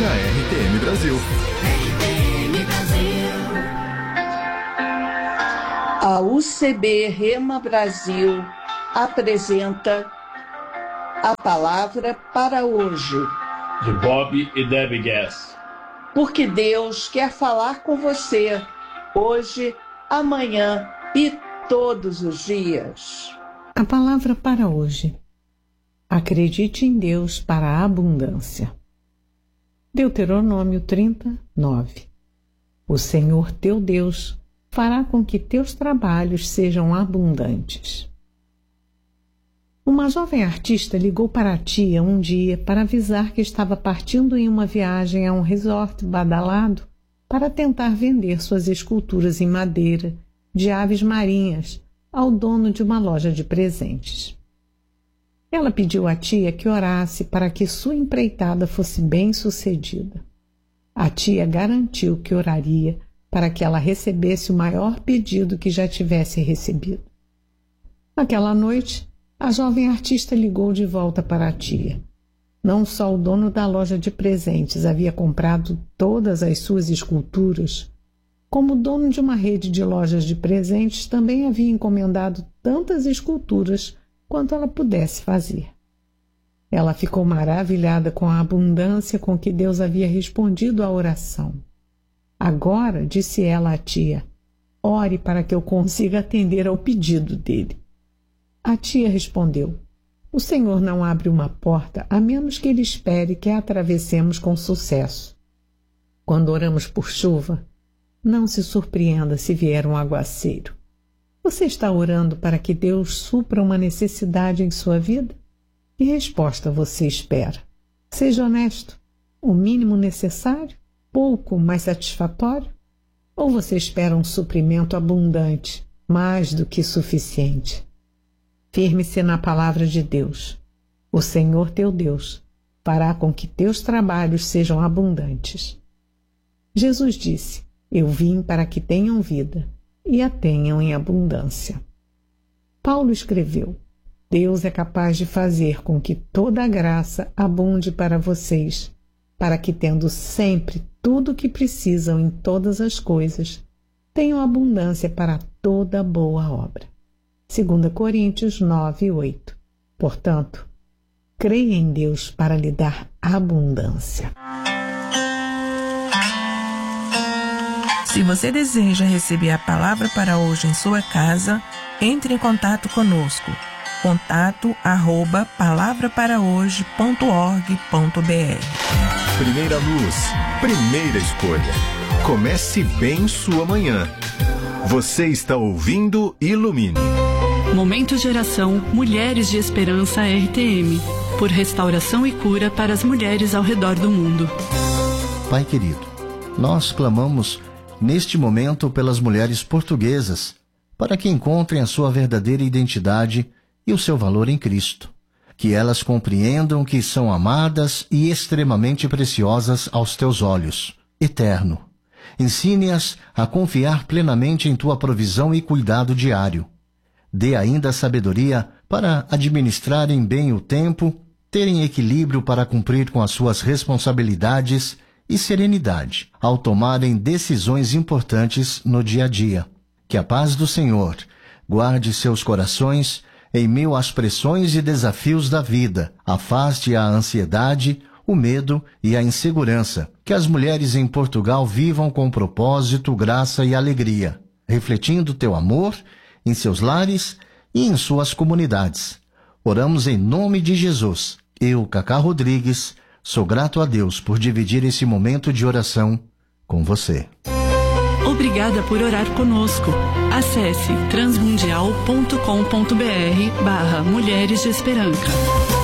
na RTM Brasil. A UCB Rema Brasil apresenta a palavra para hoje. De Bob e Debbie Gass. Porque Deus quer falar com você hoje, amanhã e todos os dias. A palavra para hoje. Acredite em Deus para a abundância. Deuteronômio 30:9. O Senhor teu Deus fará com que teus trabalhos sejam abundantes. Uma jovem artista ligou para a tia um dia para avisar que estava partindo em uma viagem a um resort badalado para tentar vender suas esculturas em madeira de aves marinhas ao dono de uma loja de presentes. Ela pediu à tia que orasse para que sua empreitada fosse bem-sucedida. A tia garantiu que oraria para que ela recebesse o maior pedido que já tivesse recebido. Naquela noite, a jovem artista ligou de volta para a tia. Não só o dono da loja de presentes havia comprado todas as suas esculturas, como o dono de uma rede de lojas de presentes também havia encomendado tantas esculturas quanto ela pudesse fazer. Ela ficou maravilhada com a abundância com que Deus havia respondido à oração. Agora, disse ela à tia, ore para que eu consiga atender ao pedido dele. A tia respondeu, o Senhor não abre uma porta a menos que Ele espere que a atravessemos com sucesso. Quando oramos por chuva, não se surpreenda se vier um aguaceiro. Você está orando para que Deus supra uma necessidade em sua vida? Que resposta você espera? Seja honesto. O mínimo necessário? Pouco, mas satisfatório? Ou você espera um suprimento abundante, mais do que suficiente? Firme-se na palavra de Deus. O Senhor teu Deus fará com que teus trabalhos sejam abundantes. Jesus disse, eu vim para que tenham vida e a tenham em abundância. Paulo escreveu, Deus é capaz de fazer com que toda a graça abunde para vocês, para que, tendo sempre tudo o que precisam em todas as coisas, tenham abundância para toda boa obra. 2 Coríntios 9:8. Portanto, creia em Deus para lhe dar abundância. Se você deseja receber a palavra para hoje em sua casa, entre em contato conosco. contato@palavraparahoje.org.br. Primeira luz, primeira escolha. Comece bem sua manhã. Você está ouvindo Ilumine. Momento de oração Mulheres de Esperança RTM. Por restauração e cura para as mulheres ao redor do mundo. Pai querido, nós clamamos neste momento pelas mulheres portuguesas, para que encontrem a sua verdadeira identidade e o seu valor em Cristo. Que elas compreendam que são amadas e extremamente preciosas aos teus olhos, eterno. Ensine-as a confiar plenamente em tua provisão e cuidado diário. Dê ainda sabedoria para administrarem bem o tempo, terem equilíbrio para cumprir com as suas responsabilidades e serenidade ao tomarem decisões importantes no dia a dia. Que a paz do Senhor guarde seus corações em meio às pressões e desafios da vida, afaste a ansiedade, o medo e a insegurança. Que as mulheres em Portugal vivam com propósito, graça e alegria, refletindo teu amor em seus lares e em suas comunidades. Oramos em nome de Jesus. Eu, Cacá Rodrigues, sou grato a Deus por dividir esse momento de oração com você. Obrigada por orar conosco. Acesse transmundial.com.br/Mulheres de Esperança.